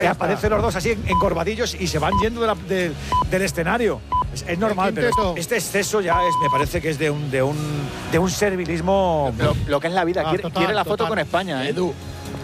aparecen los dos así encorvadillos y se van yendo del escenario. Es normal, pero este exceso ya me parece que es de un servilismo. Lo que es la vida. Quiere la foto con España, Edu,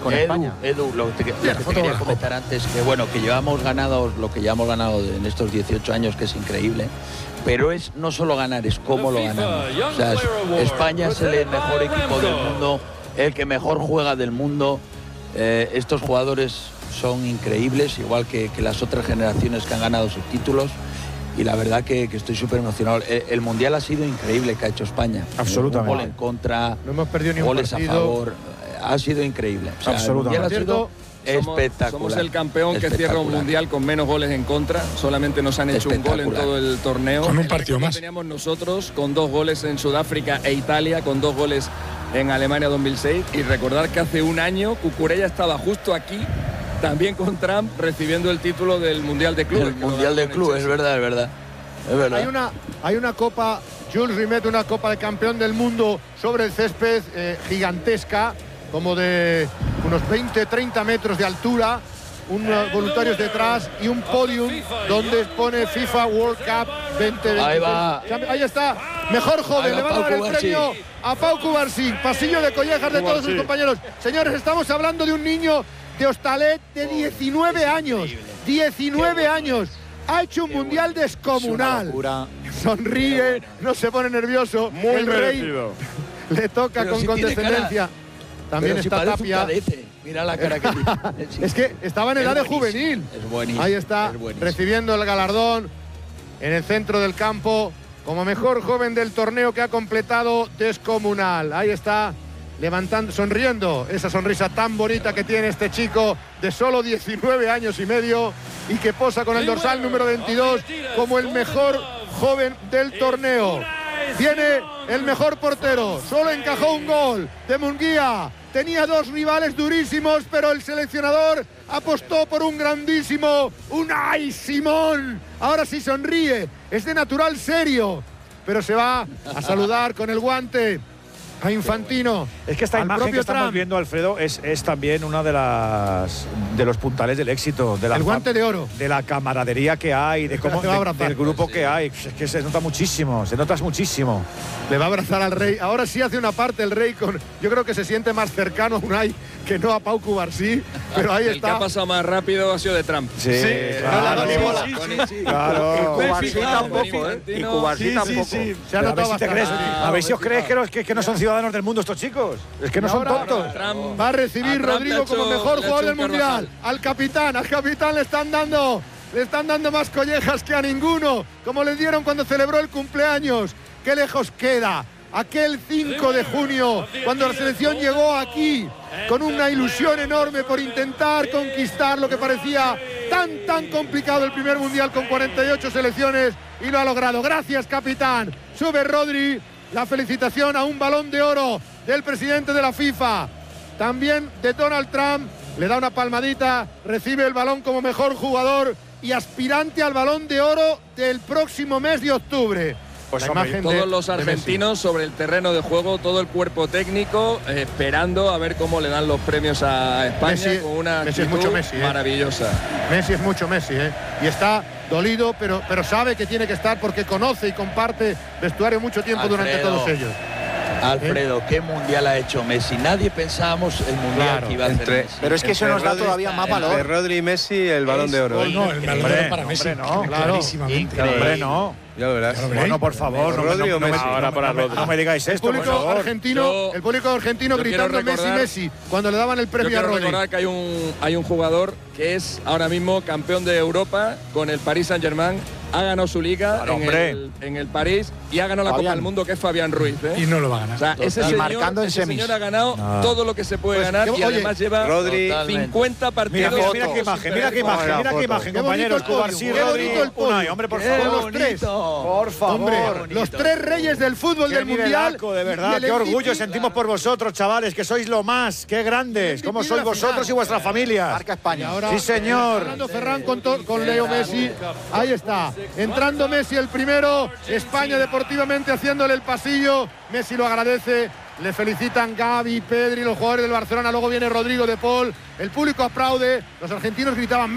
lo que te quería comentar antes, que bueno, que llevamos ganado lo que llevamos ganado en estos 18 años, que es increíble, pero es no solo ganar, es cómo lo ganamos. O sea, España es el mejor equipo del mundo, el que mejor juega del mundo. Estos jugadores son increíbles, igual que las otras generaciones que han ganado sus títulos. Y la verdad que estoy súper emocionado. El Mundial ha sido increíble que ha hecho España. Absolutamente. Un gol en contra, no hemos perdido ni un goles partido. A favor. Ha sido increíble. O sea, absolutamente. El Mundial ha sido espectacular. Somos el campeón que cierra un Mundial con menos goles en contra. Solamente nos han hecho un gol en todo el torneo. Con un partido más. Teníamos nosotros con 2 goles en Sudáfrica e Italia, con 2 goles en Alemania 2006. Y recordar que hace un año Cucurella estaba justo aquí, también con Trump, recibiendo el título del Mundial de Clubes. El Mundial de Clubes, es verdad, es verdad. Es verdad. Hay una copa, Jules Rimet, una copa de campeón del mundo sobre el césped gigantesca, como de unos 20-30 metros de altura, voluntarios detrás y un podium donde pone FIFA World Cup 2020. Ahí va. Ahí está, mejor joven, le va a dar el premio a Pau Cubarsí, pasillo de collejas de todos sus compañeros. Señores, estamos hablando de un niño de Hostalet de 19 años. 19 años. Ha hecho un mundial descomunal. Sonríe, no se pone nervioso. Muy merecido. Le toca con condescendencia. También está Tapia. Mira la cara que tiene. Es que estaba en edad de juvenil. Es buenísimo. Ahí está, recibiendo el galardón en el centro del campo como mejor joven del torneo, que ha completado descomunal. Ahí está, levantando, sonriendo, esa sonrisa tan bonita que tiene este chico de solo 19 años y medio y que posa con el dorsal número 22 como el mejor joven del torneo. Viene el mejor portero, solo encajó un gol de Munguía. Tenía 2 rivales durísimos, pero el seleccionador apostó por un grandísimo Unai Simón. Ahora sí sonríe, es de natural serio, pero se va a saludar con el guante a Infantino. Es que esta imagen que estamos viendo, Alfredo, es también una de los puntales del éxito, el guante de oro, de la camaradería que hay, de cómo del grupo que hay. Es que se nota muchísimo, muchísimo. Le va a abrazar al rey. Ahora sí hace una parte el rey con. Yo creo que se siente más cercano a Unai que no a Pau Cubarsí, pero ahí el está. El que ha pasado más rápido ha sido de Trump. Sí, claro. Y Cubarsí tampoco, Y Cubarsí tampoco. Se ha notado bastante. A ver si os creéis que no son ciudadanos del mundo estos chicos. Es que no son tontos. Va a recibir Rodrigo como mejor jugador del Mundial. Al capitán le están dando más collejas que a ninguno, como le dieron cuando celebró el cumpleaños. Qué lejos queda aquel 5 de junio, cuando la selección llegó aquí con una ilusión enorme por intentar conquistar lo que parecía tan complicado, el primer Mundial con 48 selecciones, y lo ha logrado. Gracias, capitán. Sube Rodri. La felicitación a un Balón de Oro del presidente de la FIFA, también de Donald Trump. Le da una palmadita, recibe el balón como mejor jugador y aspirante al Balón de Oro del próximo mes de octubre. Pues todos los argentinos sobre el terreno de juego, todo el cuerpo técnico, esperando a ver cómo le dan los premios a España. Con una Messi es mucho Messi, maravillosa. Messi es mucho Messi, y está dolido, pero sabe que tiene que estar porque conoce y comparte vestuario mucho tiempo, Alfredo, durante todos ellos. Alfredo, ¿qué mundial ha hecho Messi? Nadie pensábamos el mundial que iba a hacer Messi. Pero es que eso nos da todavía más valor. Entre Rodri y Messi, el Balón de Oro. No, el Balón de Oro para Messi. No, clarísimamente. Hombre, no. Ya lo verás. Bueno, por favor, Rodri o Messi. No me digáis esto, el público argentino gritando Messi cuando le daban el premio a Rodri. Recordar que hay un jugador que es ahora mismo campeón de Europa con el Paris Saint-Germain. Ha ganado su liga en el París y ha ganado la Copa del Mundo, que es Fabián Ruiz. Y no lo va a ganar. O sea, ese señor ha ganado todo lo que se puede ganar, y además lleva Rodri, 50 partidos. Mira qué imagen, compañeros. Cubarsí, Rodri, Unai, hombre, por favor. Los tres. Por favor. Los 3 reyes del fútbol del Mundial. De verdad, qué orgullo sentimos por vosotros, chavales, que sois lo más. Qué grandes. Cómo sois vosotros y vuestras familias. Marca España. Sí, señor. Fernando Ferran con Leo Messi. Ahí está. Entrando Messi el primero, España deportivamente haciéndole el pasillo. Messi lo agradece Le felicitan Gavi, Pedri, los jugadores del Barcelona. Luego viene Rodrigo de Paul. El público aplaude. Los argentinos gritaban